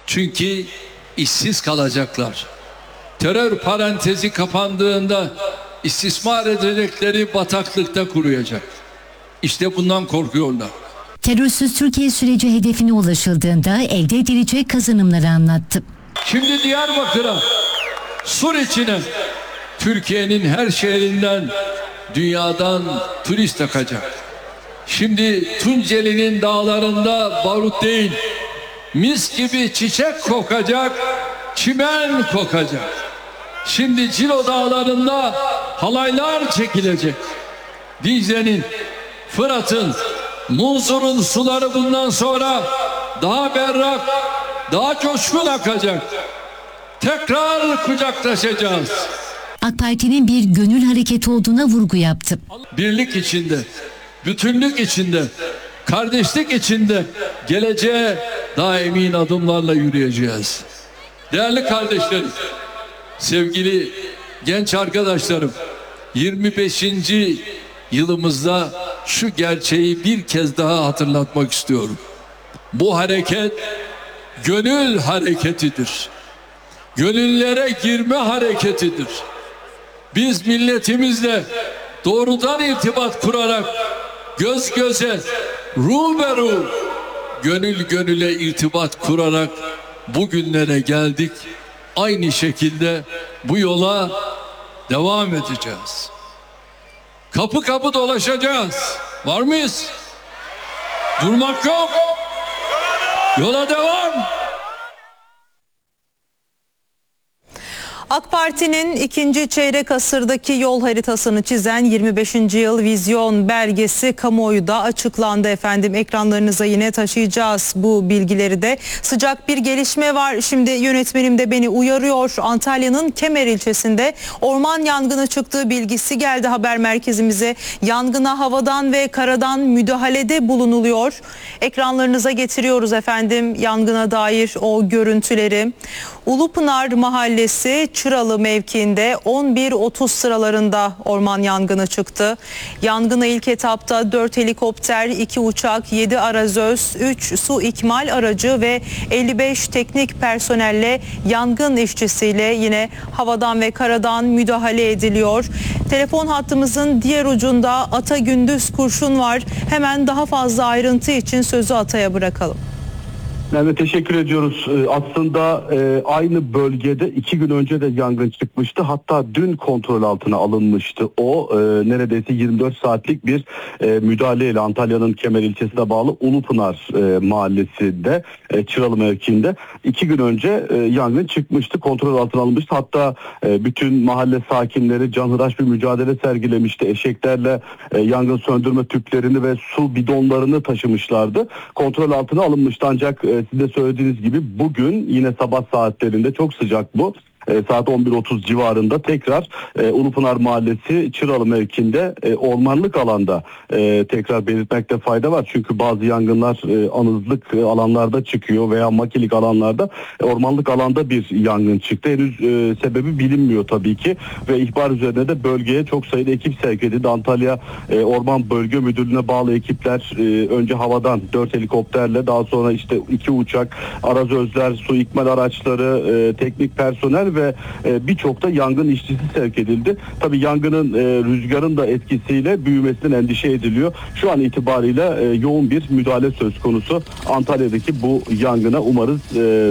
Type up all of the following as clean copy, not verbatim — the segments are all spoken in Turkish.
Çünkü işsiz kalacaklar. Terör parantezi kapandığında istismar edecekleri bataklıkta kuruyacak. İşte bundan korkuyorlar. Terörsüz Türkiye süreci hedefine ulaşıldığında elde edilecek kazanımları anlattı. Şimdi Diyarbakır'a, Suriçi'ne, Türkiye'nin her şehrinden, dünyadan turist akacak. Şimdi Tunceli'nin dağlarında barut değil, mis gibi çiçek kokacak, çimen kokacak. Şimdi Cilo dağlarında halaylar çekilecek. Dicle'nin, Fırat'ın, Munzur'un suları bundan sonra daha berrak, daha coşkun akacak. Tekrar kucaklaşacağız. AK Parti'nin bir gönül hareketi olduğuna vurgu yaptı. Birlik içinde, bütünlük içinde, kardeşlik içinde geleceğe daha emin adımlarla yürüyeceğiz. Değerli kardeşlerim, sevgili genç arkadaşlarım, 25. yılımızda şu gerçeği bir kez daha hatırlatmak istiyorum. Bu hareket gönül hareketidir. Gönüllere girme hareketidir. Biz milletimizle doğrudan irtibat kurarak göz göze, ruberu, gönül gönüle irtibat kurarak bugünlere geldik. Aynı şekilde bu yola devam edeceğiz. Kapı kapı dolaşacağız. Var mıyız? Durmak yok. Yola devam. AK Parti'nin ikinci çeyrek asırdaki yol haritasını çizen 25. yıl vizyon belgesi kamuoyuda açıklandı efendim. Ekranlarınıza yine taşıyacağız bu bilgileri de. Sıcak bir gelişme var. Şimdi yönetmenim de beni uyarıyor. Antalya'nın Kemer ilçesinde orman yangını çıktığı bilgisi geldi haber merkezimize. Yangına havadan ve karadan müdahalede bulunuluyor. Ekranlarınıza getiriyoruz efendim yangına dair o görüntüleri. Ulupınar Mahallesi Çıralı mevkiinde 11.30 sıralarında orman yangını çıktı. Yangına ilk etapta 4 helikopter, 2 uçak, 7 arazöz, 3 su ikmal aracı ve 55 teknik personelle yangın işçisiyle yine havadan ve karadan müdahale ediliyor. Telefon hattımızın diğer ucunda Ata Gündüz Kurşun var. Hemen daha fazla ayrıntı için sözü Ata'ya bırakalım. Evet, teşekkür ediyoruz. Aslında aynı bölgede 2 gün önce de yangın çıkmıştı. Hatta dün kontrol altına alınmıştı. O neredeyse 24 saatlik bir müdahaleyle Antalya'nın Kemer ilçesine bağlı Ulupınar mahallesinde Çıralı mevkiinde 2 gün önce yangın çıkmıştı. Kontrol altına alınmıştı. Hatta bütün mahalle sakinleri canhıraş bir mücadele sergilemişti. Eşeklerle yangın söndürme tüplerini ve su bidonlarını taşımışlardı. Kontrol altına alınmıştı ancak siz de söylediğiniz gibi bugün yine sabah saatlerinde çok sıcak bu. Saat 11.30 civarında tekrar Ulupınar Mahallesi Çıralı mevkinde ormanlık alanda tekrar belirtmekte fayda var. Çünkü bazı yangınlar anızlık alanlarda çıkıyor veya makilik alanlarda, ormanlık alanda bir yangın çıktı. Henüz sebebi bilinmiyor tabii ki ve ihbar üzerine de bölgeye çok sayıda ekip sevk edildi. Antalya Orman Bölge Müdürlüğü'ne bağlı ekipler önce havadan 4 helikopterle, daha sonra işte 2 uçak, arazözler, su ikmal araçları, teknik personel ve birçok da yangın işçisi sevk edildi. Tabii yangının rüzgarın da etkisiyle büyümesinden endişe ediliyor. Şu an itibariyle yoğun bir müdahale söz konusu. Antalya'daki bu yangına umarız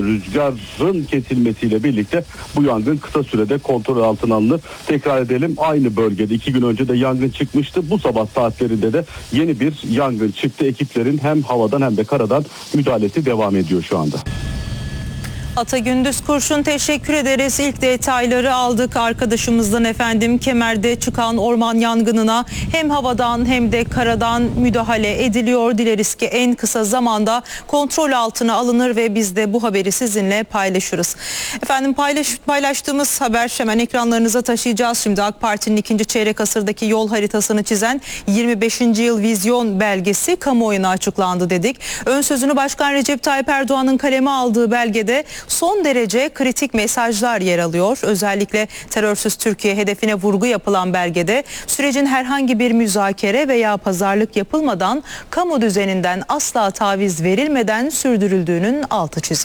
rüzgarın kesilmesiyle birlikte bu yangın kısa sürede kontrol altına alınır. Tekrar edelim, aynı bölgede 2 gün önce de yangın çıkmıştı. Bu sabah saatlerinde de yeni bir yangın çıktı. Ekiplerin hem havadan hem de karadan müdahalesi devam ediyor şu anda. Ata Gündüz Kurşun, teşekkür ederiz. İlk detayları aldık arkadaşımızdan efendim. Kemer'de çıkan orman yangınına hem havadan hem de karadan müdahale ediliyor. Dileriz ki en kısa zamanda kontrol altına alınır ve biz de bu haberi sizinle paylaşırız. Efendim paylaştığımız haber hemen ekranlarınıza taşıyacağız. Şimdi AK Parti'nin ikinci çeyrek asırdaki yol haritasını çizen 25. yıl vizyon belgesi kamuoyuna açıklandı dedik. Ön sözünü Başkan Recep Tayyip Erdoğan'ın kaleme aldığı belgede son derece kritik mesajlar yer alıyor. Özellikle terörsüz Türkiye hedefine vurgu yapılan belgede sürecin herhangi bir müzakere veya pazarlık yapılmadan kamu düzeninden asla taviz verilmeden sürdürüldüğünün altı çizildi.